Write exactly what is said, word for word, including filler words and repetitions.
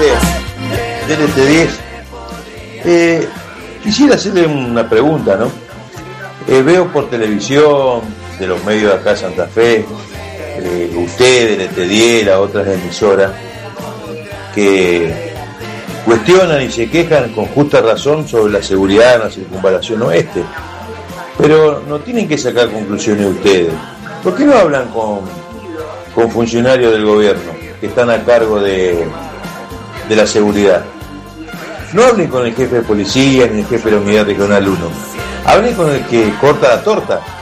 de L T diez. Eh, quisiera hacerle una pregunta, ¿no? Eh, veo por televisión, de los medios de acá de Santa Fe, eh, ustedes, L T diez, las otras emisoras, que cuestionan y se quejan con justa razón sobre la seguridad en la circunvalación oeste. Pero no tienen que sacar conclusiones ustedes. ¿Por qué no hablan con, con funcionarios del gobierno que están a cargo de, de la seguridad? No hablen con el jefe de policía ni el jefe de la unidad regional uno. Hablen con el que corta la torta.